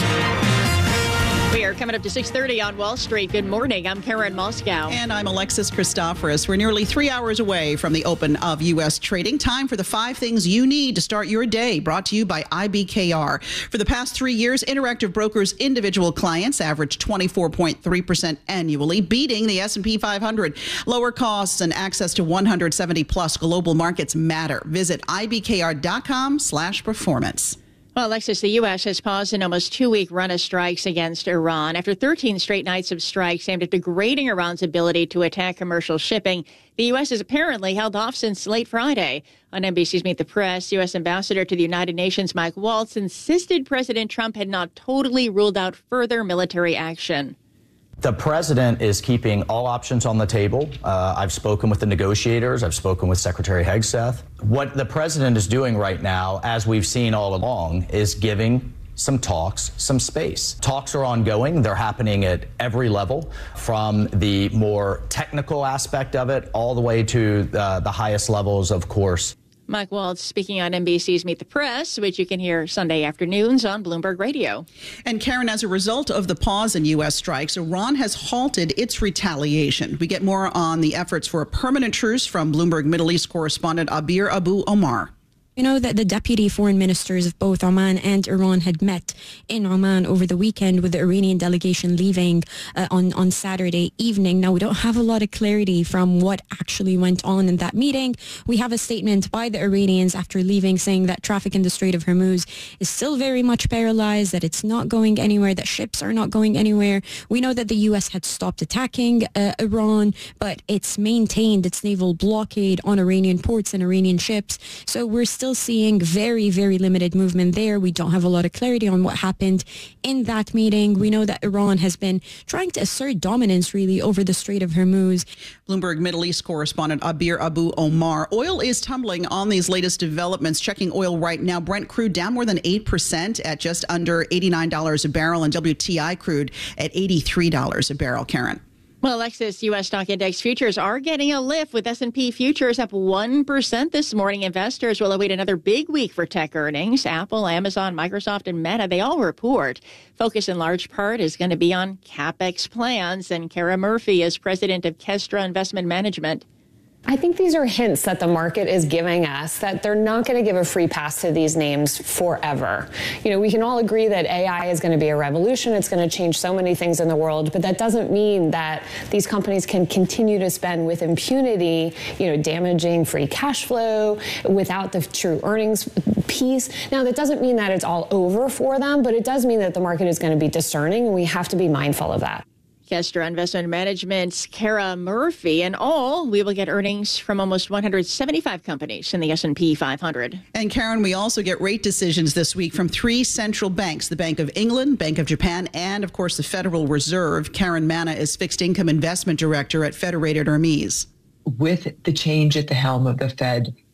We are coming up to six thirty on Wall Street. Good morning. I'm Karen Moscow.
And I'm Alexis Christoforous. We're nearly three hours away from the open of U S trading. Time for the five things you need to start your day, brought to you by I B K R. For the past three years, Interactive Brokers' individual clients averaged twenty-four point three percent annually, beating the S and P five hundred. Lower costs and access to one hundred seventy plus global markets matter. Visit I B K R dot com slash performance.
Well, Alexis, the U S has paused an almost two-week run of strikes against Iran after thirteen straight nights of strikes aimed at degrading Iran's ability to attack commercial shipping. The U S has apparently held off since late Friday. On N B C's Meet the Press, U S Ambassador to the United Nations Mike Waltz insisted President Trump had not totally ruled out further military action.
The president is keeping all options on the table. Uh, I've spoken with the negotiators. I've spoken with Secretary Hegseth. What the president is doing right now, as we've seen all along, is giving some talks some space. Talks are ongoing. They're happening at every level, from the more technical aspect of it all the way to uh, the highest levels, of course.
Mike Waltz speaking on N B C's Meet the Press, which you can hear Sunday afternoons on Bloomberg Radio.
And Karen, as a result of the pause in U S strikes, Iran has halted its retaliation. We get more on the efforts for a permanent truce from Bloomberg Middle East correspondent Abir Abu Omar.
You know that the deputy foreign ministers of both Oman and Iran had met in Oman over the weekend, with the Iranian delegation leaving uh, on, on Saturday evening. Now, we don't have a lot of clarity from what actually went on in that meeting. We have a statement by the Iranians after leaving saying that traffic in the Strait of Hormuz is still very much paralyzed, that it's not going anywhere, that ships are not going anywhere. We know that the U S had stopped attacking uh, Iran, but it's maintained its naval blockade on Iranian ports and Iranian ships. So we're still seeing very, very limited movement there. We don't have a lot of clarity on what happened in that meeting. We know that Iran has been trying to assert dominance, really, over the Strait of Hormuz.
Bloomberg Middle East correspondent Abir Abu Omar. Oil is tumbling on these latest developments. Checking oil right now, Brent crude down more than eight percent at just under eighty-nine dollars a barrel, and W T I crude at eighty-three dollars a barrel. Karen.
Well, Alexis, U S stock index futures are getting a lift, with S and P futures up one percent this morning. Investors will await another big week for tech earnings. Apple, Amazon, Microsoft, and Meta, they all report. Focus in large part is going to be on CapEx plans. And Kara Murphy is president of Kestra Investment Management.
I think these are hints that the market is giving us that they're not going to give a free pass to these names forever. You know, we can all agree that A I is going to be a revolution. It's going to change so many things in the world, but that doesn't mean that these companies can continue to spend with impunity, you know, damaging free cash flow without the true earnings piece. Now, that doesn't mean that it's all over for them, but it does mean that the market is going to be discerning, and we have to be mindful of that.
Kestra Investment Management's Kara Murphy. And all, we will get earnings from almost one hundred seventy-five companies in the S and P five hundred.
And Karen, we also get rate decisions this week from three central banks, the Bank of England, Bank of Japan, and, of course, the Federal Reserve. Karen Manna is Fixed Income Investment Director at Federated Hermes.
With the change at the helm of the Fed,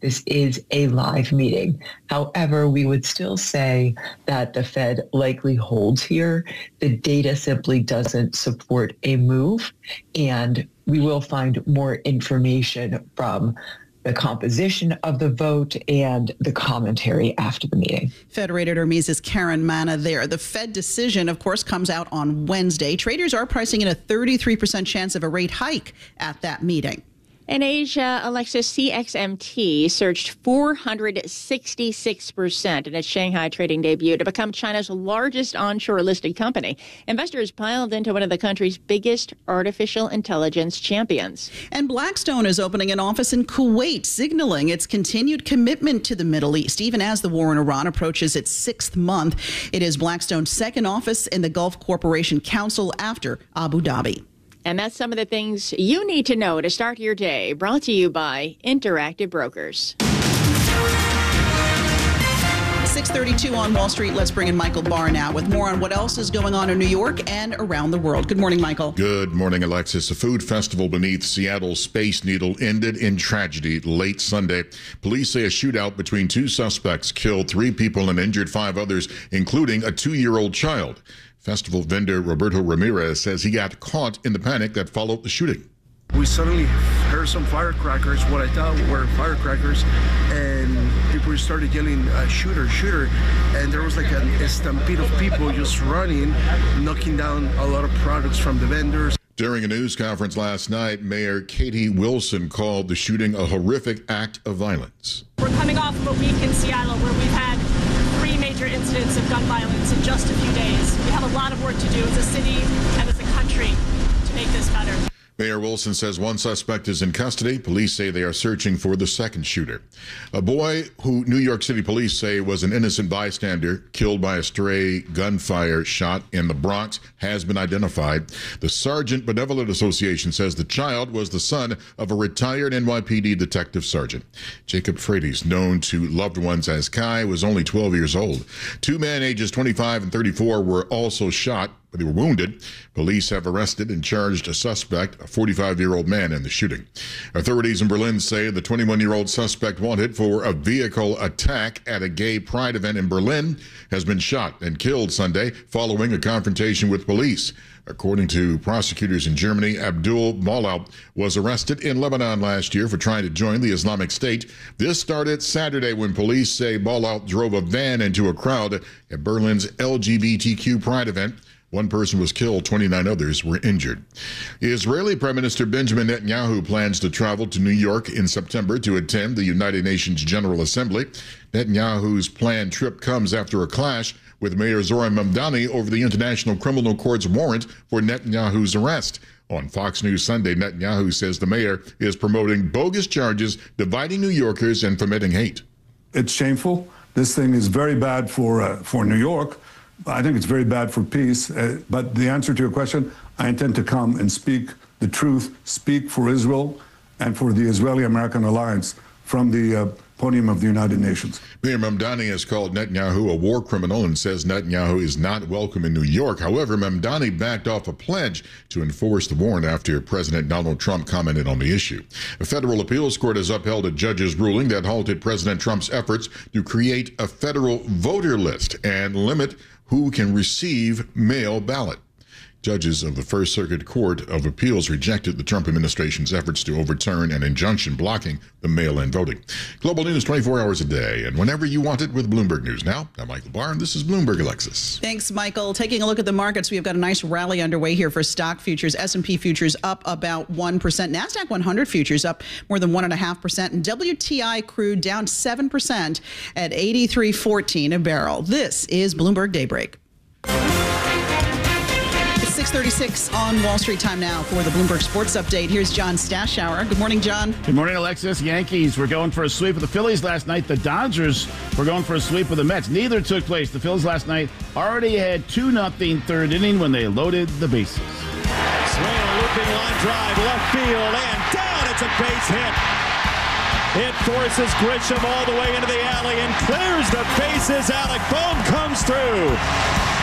This is a live meeting. However, we would still say that the Fed likely holds here. The data simply doesn't support a move, and we will find more information from the composition of the vote and the commentary after the meeting.
Federated Hermes' Karen Manna there. The Fed decision, of course, comes out on Wednesday. Traders are pricing in a thirty-three percent chance of a rate hike at that meeting.
In Asia, Alexis, C X M T surged four hundred sixty-six percent in its Shanghai trading debut to become China's largest onshore listed company. Investors piled into one of the country's biggest artificial intelligence champions.
And Blackstone is opening an office in Kuwait, signaling its continued commitment to the Middle East, even as the war in Iran approaches its sixth month. It is Blackstone's second office in the Gulf Cooperation Council after Abu Dhabi.
And that's some of the things you need to know to start your day. Brought to you by Interactive Brokers.
six thirty-two on Wall Street. Let's bring in Michael Barr now with more on what else is going on in New York and around the world. Good morning, Michael.
Good morning, Alexis. A food festival beneath Seattle's Space Needle ended in tragedy late Sunday. Police say a shootout between two suspects killed three people and injured five others, including a two-year-old child. Festival vendor Roberto Ramirez says he got caught in the panic that followed the shooting.
We suddenly heard some firecrackers, what I thought were firecrackers, and people started yelling, uh, shooter, shooter, and there was like a, a stampede of people just running, knocking down a lot of products from the vendors.
During a news conference last night, Mayor Katie Wilson called the shooting a horrific act of violence.
We're coming off of a week in Seattle where we've had three major incidents of gun violence in just a few days. We have a lot of work to do as a city and as a country to make this better.
Mayor Wilson says one suspect is in custody. Police say they are searching for the second shooter. A boy who New York City police say was an innocent bystander killed by a stray gunfire shot in the Bronx has been identified. The Sergeant Benevolent Association says the child was the son of a retired N Y P D detective sergeant. Jacob Freitas, known to loved ones as Kai, was only twelve years old. Two men ages twenty-five and thirty-four were also shot. They were wounded. Police have arrested and charged a suspect, a forty-five-year-old man, in the shooting. Authorities in Berlin say the twenty-one-year-old suspect wanted for a vehicle attack at a gay pride event in Berlin has been shot and killed Sunday following a confrontation with police. According to prosecutors in Germany, Abdul Mawlab was arrested in Lebanon last year for trying to join the Islamic State. This started Saturday when police say Mawlab drove a van into a crowd at Berlin's L G B T Q pride event. One person was killed, twenty-nine others were injured. Israeli Prime Minister Benjamin Netanyahu plans to travel to New York in September to attend the United Nations General Assembly. Netanyahu's planned trip comes after a clash with Mayor Zoran Mamdani over the International Criminal Court's warrant for Netanyahu's arrest. On Fox News Sunday, Netanyahu says the mayor is promoting bogus charges, dividing New Yorkers, and fomenting hate.
It's shameful. This thing is very bad for uh, for New York. I think it's very bad for peace. Uh, but the answer to your question, I intend to come and speak the truth, speak for Israel and for the Israeli-American alliance from the uh, podium of the United Nations.
Mayor Mamdani has called Netanyahu a war criminal and says Netanyahu is not welcome in New York. However, Mamdani backed off a pledge to enforce the warrant after President Donald Trump commented on the issue. A federal appeals court has upheld a judge's ruling that halted President Trump's efforts to create a federal voter list and limit who can receive mail ballot. Judges of the First Circuit Court of Appeals rejected the Trump administration's efforts to overturn an injunction blocking the mail-in voting. Global news twenty-four hours a day and whenever you want it with Bloomberg News. Now, I'm Michael Barr, and this is Bloomberg Alexis.
Thanks, Michael. Taking a look at the markets, we've got a nice rally underway here for stock futures. S and P futures up about one percent. NASDAQ one hundred futures up more than one point five percent. And W T I crude down seven percent at eighty-three fourteen a barrel. This is Bloomberg Daybreak. six thirty-six on Wall Street time now for the Bloomberg Sports Update. Here's John Stashower. Good morning, John.
Good morning, Alexis. Yankees were going for a sweep of the Phillies last night. The Dodgers were going for a sweep of the Mets. Neither took place. The Phillies last night already had two nothing third inning when they loaded the bases.
Swing, a looping line drive, left field, and down. It's a base hit. It forces Grisham all the way into the alley and clears the bases. Alec Bohm comes through.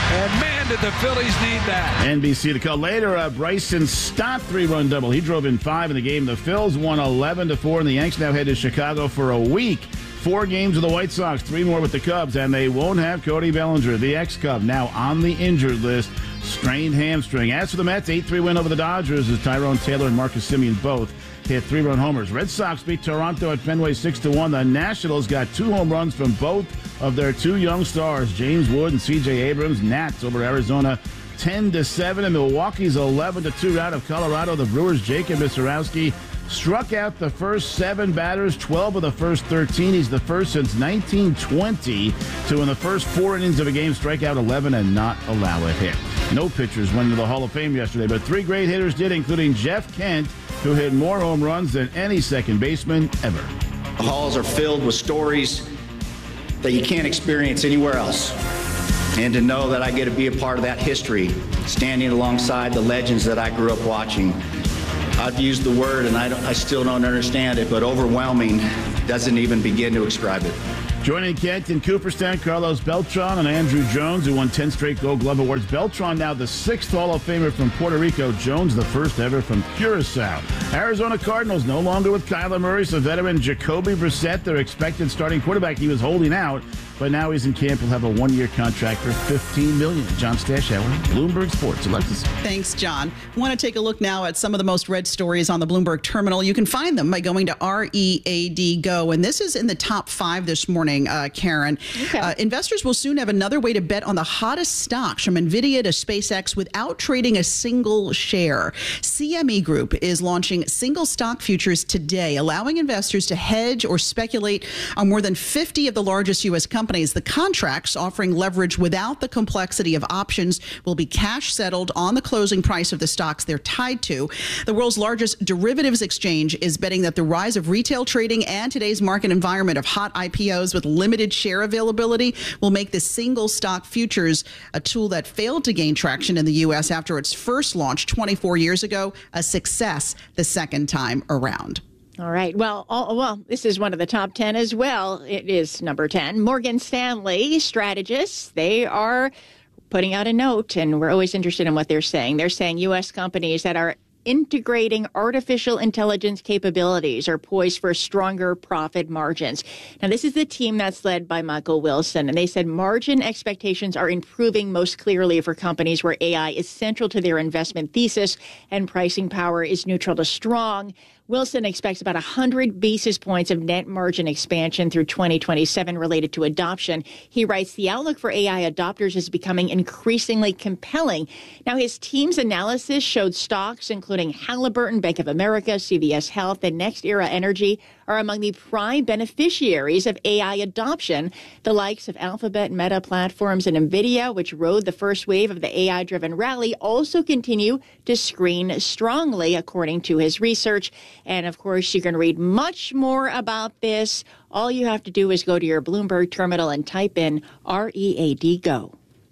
And man, did the Phillies need that.
N B C to call later. Uh, Bryson Stott three-run double. He drove in five in the game. The Phils won eleven to four, and the Yanks now head to Chicago for a week. Four games with the White Sox, three more with the Cubs, and they won't have Cody Bellinger, the ex-Cub, now on the injured list. Strained hamstring. As for the Mets, eight three win over the Dodgers as Tyrone Taylor and Marcus Semien both hit three-run homers. Red Sox beat Toronto at Fenway six to one. The Nationals got two home runs from both of their two young stars, James Wood and C J Abrams. Nats over Arizona ten to seven, and Milwaukee's eleven to two out of Colorado. The Brewers' Jacob Visarowski struck out the first seven batters, twelve of the first thirteen. He's the first since nineteen twenty to, in the first four innings of a game, strike out eleven and not allow a hit. No pitchers went into the Hall of Fame yesterday, but three great hitters did, including Jeff Kent, who hit more home runs than any second baseman ever.
The halls are filled with stories that you can't experience anywhere else. And to know that I get to be a part of that history, standing alongside the legends that I grew up watching. I've used the word, and I, don't, I still don't understand it, but overwhelming doesn't even begin to describe it.
Joining Kent in Cooperstown, Carlos Beltran and Andrew Jones, who won ten straight Gold Glove Awards. Beltran now the sixth Hall of Famer from Puerto Rico. Jones the first ever from Curacao. Arizona Cardinals no longer with Kyler Murray, so veteran Jacoby Brissett, their expected starting quarterback. He was holding out, but now he's in camp. Will have a one-year contract for fifteen million dollars. John Stashauer, Bloomberg Sports. Alexis.
Thanks, John. I want to take a look now at some of the most read stories on the Bloomberg terminal. You can find them by going to R E A D Go, and this is in the top five this morning. Uh, Karen, okay. uh, investors will soon have another way to bet on the hottest stocks from NVIDIA to SpaceX without trading a single share. C M E Group is launching single stock futures today, allowing investors to hedge or speculate on more than fifty of the largest U S companies. The contracts, offering leverage without the complexity of options, will be cash settled on the closing price of the stocks they're tied to. The world's largest derivatives exchange is betting that the rise of retail trading and today's market environment of hot I P Os with limited share availability will make the single stock futures, a tool that failed to gain traction in the U S after its first launch twenty-four years ago, a success the second time around.
All right. Well, all, well, this is one of the top ten as well. It is number ten. Morgan Stanley strategists, they are putting out a note, and we're always interested in what they're saying. They're saying U S companies that are integrating artificial intelligence capabilities are poised for stronger profit margins. Now, this is the team that's led by Michael Wilson, and they said margin expectations are improving most clearly for companies where A I is central to their investment thesis and pricing power is neutral to strong. Wilson expects about one hundred basis points of net margin expansion through twenty twenty-seven related to adoption. He writes, the outlook for A I adopters is becoming increasingly compelling. Now, his team's analysis showed stocks, including Halliburton, Bank of America, C V S Health, and NextEra Energy, are among the prime beneficiaries of A I adoption. The likes of Alphabet, Meta Platforms, and NVIDIA, which rode the first wave of the A I-driven rally, also continue to screen strongly, according to his research. And, of course, you can read much more about this. All you have to do is go to your Bloomberg terminal and type in R E A D Go.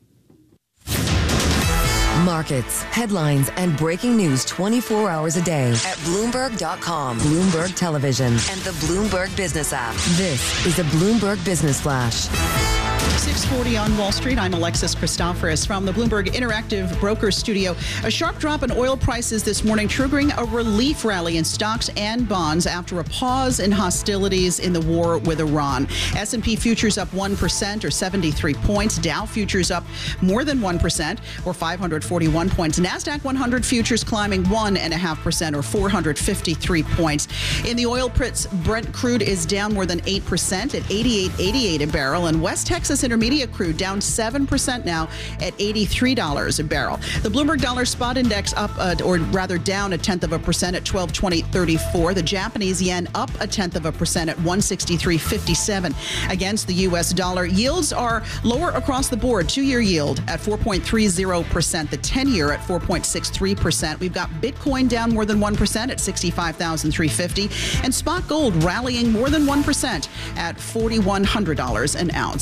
Markets, headlines, and breaking news twenty-four hours a day at Bloomberg dot com, Bloomberg Television, and the Bloomberg Business app. This is the Bloomberg Business Flash.
six forty on Wall Street. I'm Alexis Christoforous from the Bloomberg Interactive Brokers Studio. A sharp drop in oil prices this morning, triggering a relief rally in stocks and bonds after a pause in hostilities in the war with Iran. S and P futures up one percent or seventy-three points. Dow futures up more than one percent or five hundred forty-one points. NASDAQ one hundred futures climbing one point five percent or four hundred fifty-three points. In the oil pits, Brent crude is down more than eight percent at eighty-eight eighty-eight a barrel, and West Texas Intermediate crude down seven percent now at eighty-three dollars a barrel. The Bloomberg Dollar Spot Index up, uh, or rather down a tenth of a percent at twelve twenty thirty-four. The Japanese yen up a tenth of a percent at one sixty-three fifty-seven against the U S dollar. Yields are lower across the board. Two-year yield at four point three zero percent. The ten-year at four point six three percent. We've got Bitcoin down more than one percent at sixty-five thousand three hundred fifty dollars. And spot gold rallying more than one percent at four thousand one hundred dollars an ounce. That's a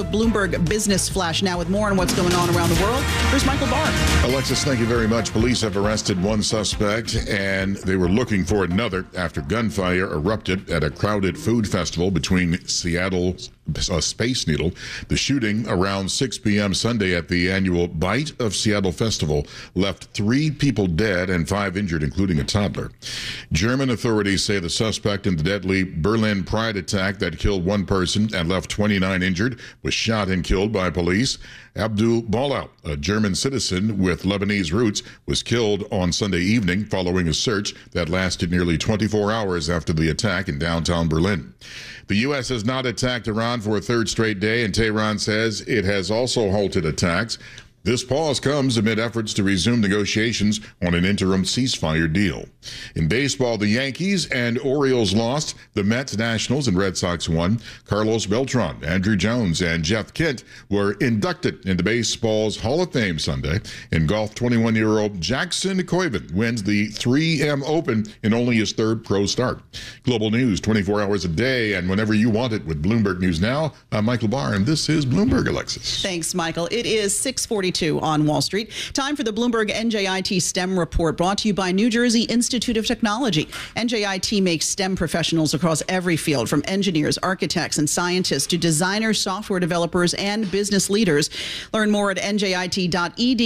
Bloomberg Business Flash now with more on what's going on around the world. Here's Michael Barr.
Alexis, thank you very much. Police have arrested one suspect, and they were looking for another after gunfire erupted at a crowded food festival between Seattle's uh, Space Needle. The shooting around six p.m. Sunday at the annual Bite of Seattle Festival left three people dead and five injured, including a toddler. German authorities say the suspect in the deadly Berlin Pride attack that killed one person and left twenty-nine injured was shot and killed by police. Abdul Balau, a German citizen with Lebanese roots, was killed on Sunday evening following a search that lasted nearly twenty-four hours after the attack in downtown Berlin. The U S has not attacked Iran for a third straight day, and Tehran says it has also halted attacks. This pause comes amid efforts to resume negotiations on an interim ceasefire deal. In baseball, the Yankees and Orioles lost. The Mets, Nationals, and Red Sox won. Carlos Beltran, Andrew Jones, and Jeff Kent were inducted into baseball's Hall of Fame Sunday. In golf, twenty-one-year-old Jackson Koiven wins the three M Open in only his third pro start. Global news twenty-four hours a day and whenever you want it with Bloomberg News Now. I'm Michael Barr, and this is Bloomberg, Alexis.
Thanks, Michael. It is six forty-two on Wall Street. Time for the Bloomberg N J I T STEM report, brought to you by New Jersey Institute of Technology. N J I T makes STEM professionals across every field, from engineers, architects, and scientists to designers, software developers, and business leaders. Learn more at N J I T dot E D